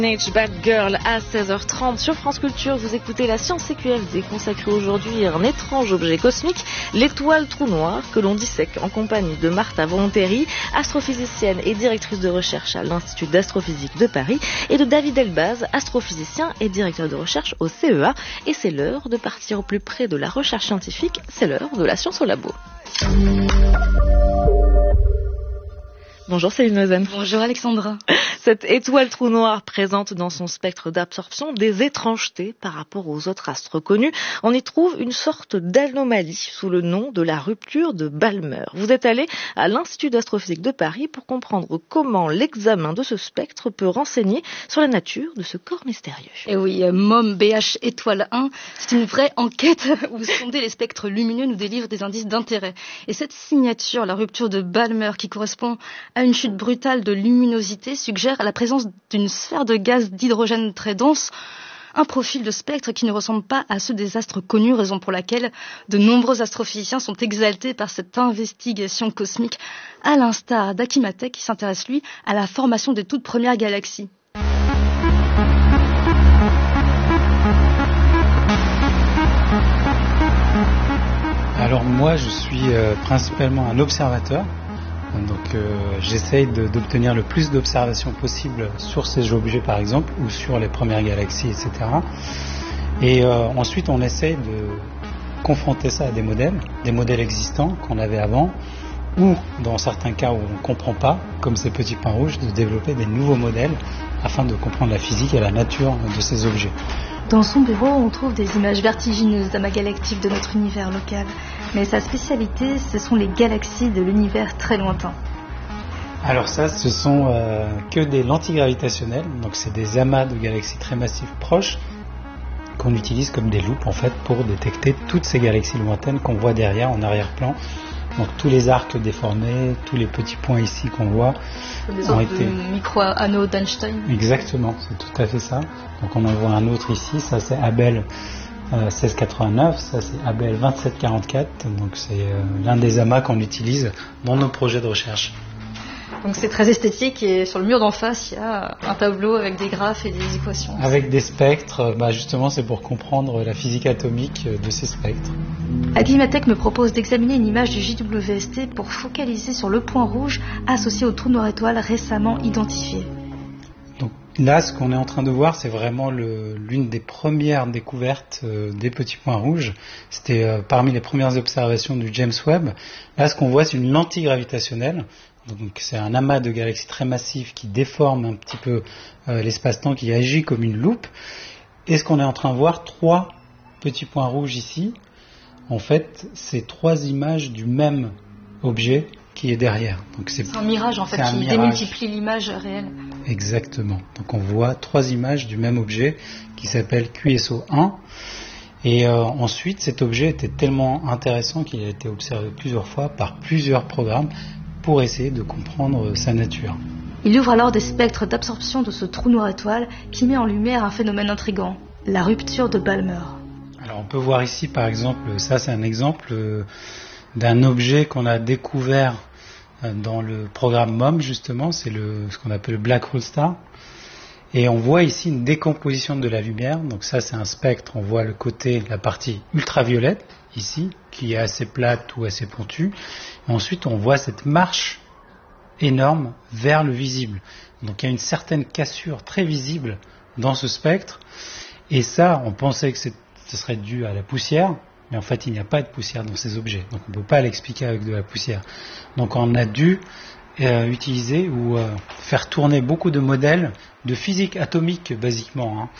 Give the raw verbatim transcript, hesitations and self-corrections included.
Teenage Bad Girl à seize heures trente sur France Culture. Vous écoutez la Science C Q F D consacrée aujourd'hui à un étrange objet cosmique, l'étoile trou noir, que l'on dissèque en compagnie de Martha Volonteri, astrophysicienne et directrice de recherche à l'Institut d'astrophysique de Paris, et de David Elbaz, astrophysicien et directeur de recherche au C E A. Et c'est l'heure de partir au plus près de la recherche scientifique, c'est l'heure de la science au labo. Bonjour Céline Ozen. Bonjour Alexandra. Cette étoile trou noir présente dans son spectre d'absorption des étrangetés par rapport aux autres astres connus. On y trouve une sorte d'anomalie sous le nom de la rupture de Balmer. Vous êtes allé à l'Institut d'astrophysique de Paris pour comprendre comment l'examen de ce spectre peut renseigner sur la nature de ce corps mystérieux. Et oui, M O M B H étoile un, c'est une vraie enquête où sonder les spectres lumineux nous délivre des indices d'intérêt. Et cette signature, la rupture de Balmer, qui correspond à une chute brutale de luminosité, suggère la présence d'une sphère de gaz d'hydrogène très dense, un profil de spectre qui ne ressemble pas à ceux des astres connus, raison pour laquelle de nombreux astrophysiciens sont exaltés par cette investigation cosmique, à l'instar d'Akimatech qui s'intéresse lui à la formation des toutes premières galaxies. Alors moi je suis euh, principalement un observateur. Donc euh, j'essaye de, d'obtenir le plus d'observations possible sur ces objets par exemple, ou sur les premières galaxies, et cetera. Et euh, ensuite on essaye de confronter ça à des modèles, des modèles existants qu'on avait avant, ou dans certains cas où on ne comprend pas, comme ces petits points rouges, de développer des nouveaux modèles afin de comprendre la physique et la nature de ces objets. Dans son bureau, on trouve des images vertigineuses d'amas galactiques de notre univers local. Mais sa spécialité, ce sont les galaxies de l'univers très lointain. Alors ça, ce sont euh, que des lentilles gravitationnelles. Donc c'est des amas de galaxies très massives proches qu'on utilise comme des loupes en fait pour détecter toutes ces galaxies lointaines qu'on voit derrière en arrière-plan. Donc tous les arcs déformés, tous les petits points ici qu'on voit des ont été... de micro-anneaux d'Einstein. Exactement, c'est tout à fait ça. Donc on en voit un autre ici, ça c'est Abel euh, seize quatre-vingt-neuf, ça c'est Abel vingt-sept quarante-quatre. Donc c'est euh, l'un des amas qu'on utilise dans nos projets de recherche. Donc c'est très esthétique et sur le mur d'en face, il y a un tableau avec des graphes et des équations. Avec des spectres, bah justement c'est pour comprendre la physique atomique de ces spectres. Agimatech me propose d'examiner une image du J W S T pour focaliser sur le point rouge associé au trou noir étoile récemment identifié. Donc là, ce qu'on est en train de voir, c'est vraiment le, l'une des premières découvertes euh, des petits points rouges. C'était euh, parmi les premières observations du James Webb. Là, ce qu'on voit, c'est une lentille gravitationnelle. Donc c'est un amas de galaxies très massif qui déforme un petit peu euh, l'espace-temps, qui agit comme une loupe. Et ce qu'on est en train de voir, trois petits points rouges ici, en fait, c'est trois images du même objet qui est derrière. Donc c'est, c'est un mirage en fait qui mirage. Démultiplie l'image réelle. Exactement. Donc on voit trois images du même objet qui s'appelle Q S O un. Et euh, ensuite, cet objet était tellement intéressant qu'il a été observé plusieurs fois par plusieurs programmes pour essayer de comprendre sa nature. Il ouvre alors des spectres d'absorption de ce trou noir étoile qui met en lumière un phénomène intrigant, la rupture de Balmer. Alors on peut voir ici par exemple, ça c'est un exemple d'un objet qu'on a découvert dans le programme M O M justement, c'est le, ce qu'on appelle le Black Hole Star. Et on voit ici une décomposition de la lumière, donc ça c'est un spectre, on voit le côté, la partie ultraviolette, ici, qui est assez plate ou assez pointue. Et ensuite on voit cette marche énorme vers le visible. Donc il y a une certaine cassure très visible dans ce spectre. Et ça, on pensait que c'est, ce serait dû à la poussière, mais en fait il n'y a pas de poussière dans ces objets. Donc on ne peut pas l'expliquer avec de la poussière. Donc on a dû euh, utiliser ou euh, faire tourner beaucoup de modèles de physique atomique basiquement, hein,